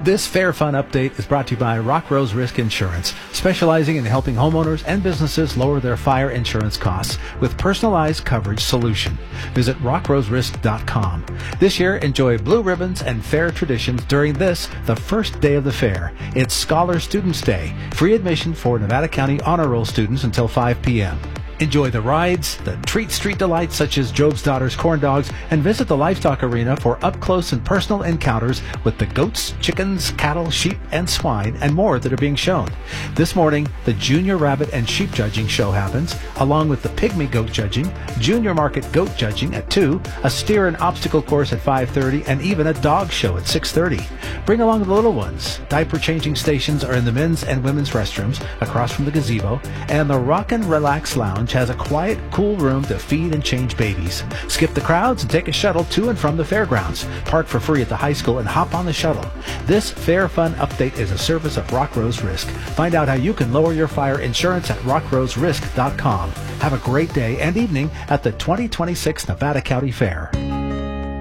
This Fair Fun update is brought to you by Rock Rose Risk Insurance, specializing in helping homeowners and businesses lower their fire insurance costs with personalized coverage solution. Visit rockroserisk.com. This year, enjoy blue ribbons and fair traditions during this, the first day of the fair. It's Scholar Students Day. Free admission for Nevada County Honor Roll students until 5 p.m. Enjoy the rides, the treat street delights such as Job's Daughter's corn dogs, and visit the livestock arena for up-close and personal encounters with the goats, chickens, cattle, sheep, and swine, and more that are being shown. This morning, the Junior Rabbit and Sheep Judging show happens, along with the Pygmy Goat Judging, Junior Market Goat Judging at 2, a steer and obstacle course at 5:30, and even a dog show at 6:30. Bring along the little ones. Diaper changing stations are in the men's and women's restrooms across from the gazebo, and the Rock and Relax Lounge has a quiet, cool room to feed and change babies. Skip the crowds and take a shuttle to and from the fairgrounds. Park for free at the high school and hop on the shuttle. This Fair Fun update is a service of Rock Rose Risk. Find out how you can lower your fire insurance at rockroserisk.com. Have a great day and evening at the 2026 Nevada County Fair.